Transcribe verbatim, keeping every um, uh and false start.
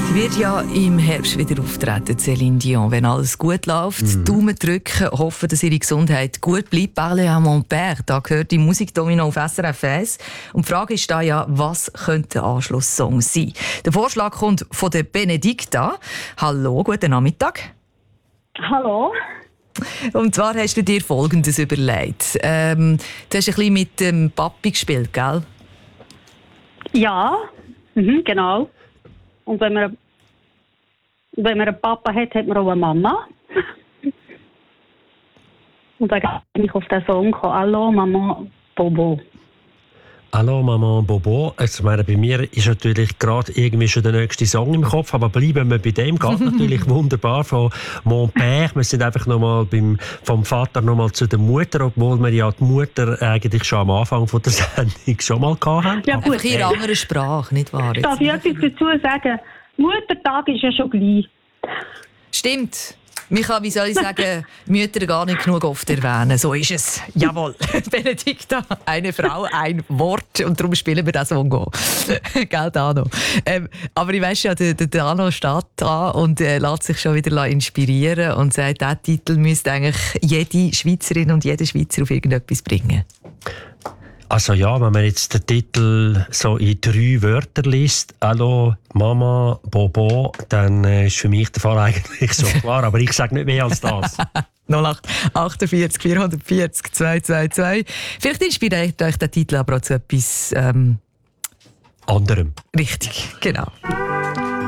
Wird ja im Herbst wieder auftreten, Céline Dion. Wenn alles gut läuft, mm. Daumen drücken, hoffen, dass ihre Gesundheit gut bleibt. Parle à mon père, da gehört die Musikdomino auf S R F eins. Und die Frage ist da ja, was könnte der Anschlusssong sein? Der Vorschlag kommt von der Benedikta. Hallo, guten Nachmittag. Hallo. Und zwar hast du dir Folgendes überlegt. Ähm, du hast ein bisschen mit dem Papi gespielt, gell? Ja, mhm, genau. Und wenn man, wenn man einen Papa hat, hat man auch eine Mama. Und dann bin ich auf den Song gekommen. Hallo, Mama, Bobo. Hallo Maman Bobo. Also, meine, bei mir ist natürlich gerade irgendwie schon der nächste Song im Kopf, aber bleiben wir bei dem. Geht natürlich wunderbar von Mon Père. Wir sind einfach nochmal beim, vom Vater nochmal zu der Mutter, obwohl wir ja die Mutter eigentlich schon am Anfang von der Sendung schon mal hatten. Ja, gut. Einfach in einer anderen Sprache, nicht wahr? Jetzt darf ich etwas dazu sagen? Muttertag ist ja schon gleich. Stimmt. Man kann, wie soll ich sagen, Mütter gar nicht genug oft erwähnen. So ist es. Jawohl. Benedikta, eine Frau, ein Wort. Und darum spielen wir das Songo. Gell, Dano? Ähm, aber ich weiss ja, der, der Dano steht da und äh, lässt sich schon wieder inspirieren und sagt, diesen Titel müsste eigentlich jede Schweizerin und jeder Schweizer auf irgendetwas bringen. Also ja, wenn man jetzt den Titel so in drei Wörter liest, «Hallo, Mama, Bobo», dann äh, ist für mich der Fall eigentlich so klar. Aber ich sage nicht mehr als das. null acht achtundvierzig vierhundertvierzig zweihundertzweiundzwanzig. Vielleicht inspiriert euch der Titel aber auch zu etwas ähm, anderem. Richtig, genau.